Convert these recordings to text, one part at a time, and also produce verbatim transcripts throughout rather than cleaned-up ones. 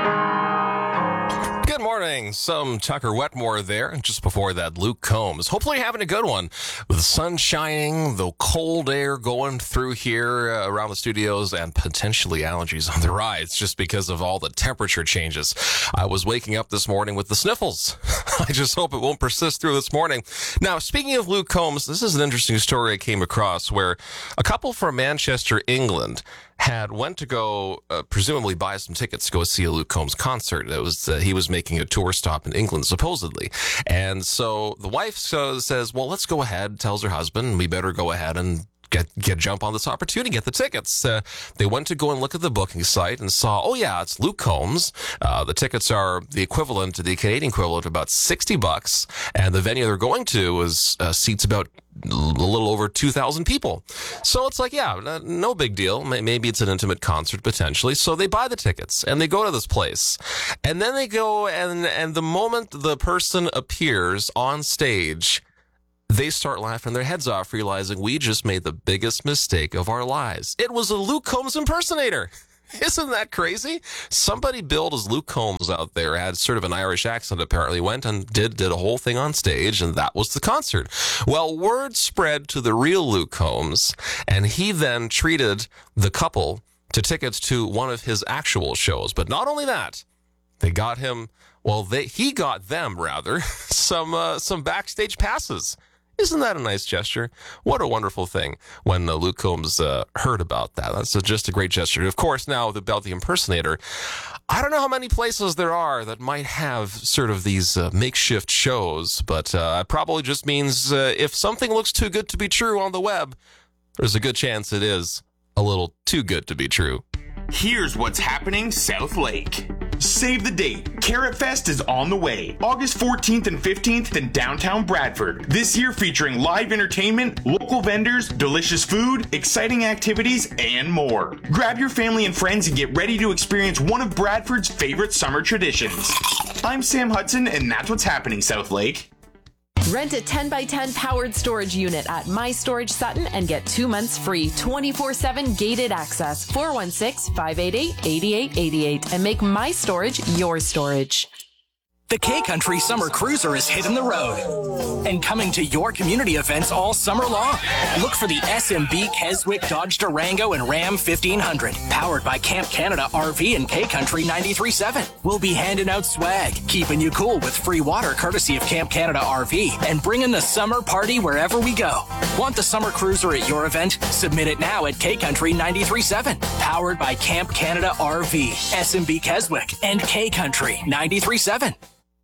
Good morning. Some Tucker Wetmore there. And just before that, Luke Combs. Hopefully you're having a good one with the sun shining, the cold air going through here uh, around the studios, and potentially allergies on the rise just because of all the temperature changes. I was waking up this morning with the sniffles. I just hope it won't persist through this morning. Now, speaking of Luke Combs, this is an interesting story I came across where a couple from Manchester, England, had went to go uh, presumably buy some tickets to go see a Luke Combs concert. It was uh, he was making a tour stop in England supposedly, and so the wife so, says, "Well, let's go ahead." Tells her husband, "We better go ahead and get get jump on this opportunity, get the tickets." Uh, they went to go and look at the booking site and saw, oh yeah, it's Luke Combs. Uh, the tickets are the equivalent to the Canadian equivalent of about sixty bucks, and the venue they're going to is uh, seats about a little over two thousand people. So it's like, yeah, no big deal. Maybe it's an intimate concert potentially. So they buy the tickets and they go to this place. And then they go and, and the moment the person appears on stage, they start laughing their heads off, realizing we just made the biggest mistake of our lives. It was a Luke Combs impersonator. Isn't that crazy? Somebody billed as Luke Combs out there, had sort of an Irish accent apparently, went and did did a whole thing on stage, and that was the concert. Well, word spread to the real Luke Combs, and he then treated the couple to tickets to one of his actual shows. But not only that, they got him, well, they he got them, rather, some uh, some backstage passes. Isn't that a nice gesture? What a wonderful thing when uh, Luke Combs uh, heard about that. That's a, just a great gesture. Of course, now about the impersonator, I don't know how many places there are that might have sort of these uh, makeshift shows, but uh, it probably just means uh, if something looks too good to be true on the web, there's a good chance it is a little too good to be true. Here's what's happening South Lake. Save the date. Carrot Fest is on the way. August fourteenth and fifteenth in downtown Bradford. This year featuring live entertainment, local vendors, delicious food, exciting activities, and more. Grab your family and friends and get ready to experience one of Bradford's favorite summer traditions. I'm Sam Hudson, and that's what's happening South Lake. Rent a ten by ten powered storage unit at My Storage Sutton and get two months free, twenty-four seven gated access. four one six, five eight eight, eight eight eight eight and make My Storage your storage. The K-Country Summer Cruiser is hitting the road and coming to your community events all summer long. Look for the S M B Keswick Dodge Durango and Ram fifteen hundred, powered by Camp Canada R V and K-Country ninety-three point seven. We'll be handing out swag, keeping you cool with free water courtesy of Camp Canada R V, and bringing the summer party wherever we go. Want the Summer Cruiser at your event? Submit it now at K-Country ninety-three point seven, powered by Camp Canada R V, S M B Keswick, and K-Country ninety-three point seven.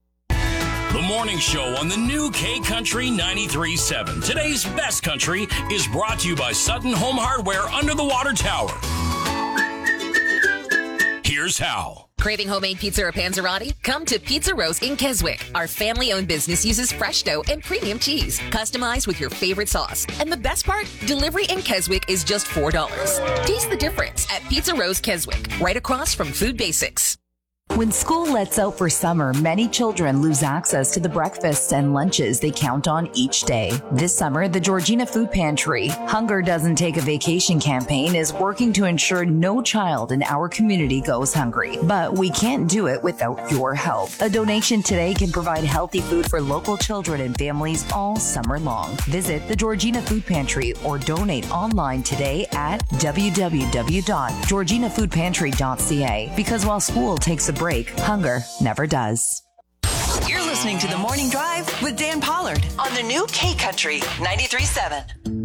The morning show on the new K-Country ninety-three point seven. Today's best country is brought to you by Sutton Home Hardware under the water tower. Here's how. Craving homemade pizza or panzerotti? Come to Pizza Rose in Keswick. Our family-owned business uses fresh dough and premium cheese, customized with your favorite sauce. And the best part? Delivery in Keswick is just four dollars. Taste the difference at Pizza Rose Keswick, right across from Food Basics. When school lets out for summer, many children lose access to the breakfasts and lunches they count on each day. This summer, the Georgina Food Pantry, Hunger Doesn't Take a Vacation campaign is working to ensure no child in our community goes hungry. But we can't do it without your help. A donation today can provide healthy food for local children and families all summer long. Visit the Georgina Food Pantry or donate online today at w w w dot georgina food pantry dot c a. Because while school takes a break, hunger never does. You're listening to The Morning Drive with Dan Pollard on the new K-Country ninety-three point seven.